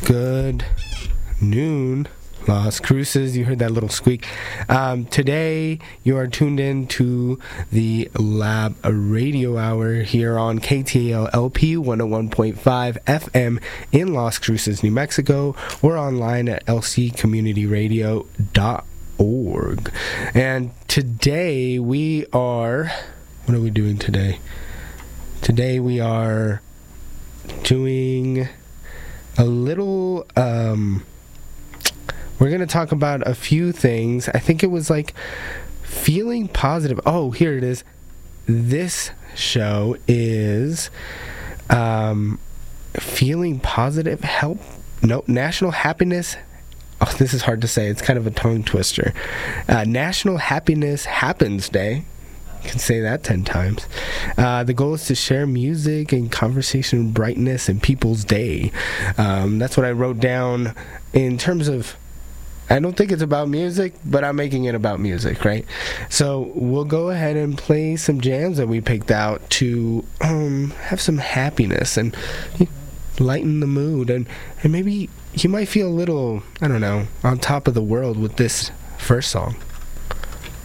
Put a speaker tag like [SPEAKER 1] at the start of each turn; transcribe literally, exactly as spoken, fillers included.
[SPEAKER 1] Good noon, Las Cruces. You heard that little squeak. Um, today, you are tuned in to the Lab Radio Hour here on K T A L L P one oh one point five F M in Las Cruces, New Mexico. We're online at L C community radio dot org. And today, we are... What are we doing today? Today, we are doing... a little, um, we're going to talk about a few things. I think it was like feeling positive. Oh, here it is. This show is um, feeling positive help. No, National Happiness. Oh, this is hard to say. It's kind of a tongue twister. Uh, National Happiness Happens Day. Can say that ten times. Uh, the goal is to share music and conversation brightness in people's day. Um, that's what I wrote down in terms of, I don't think it's about music, but I'm making it about music, right? So we'll go ahead and play some jams that we picked out to um, have some happiness and lighten the mood. And, and maybe you might feel a little, I don't know, on top of the world with this first song.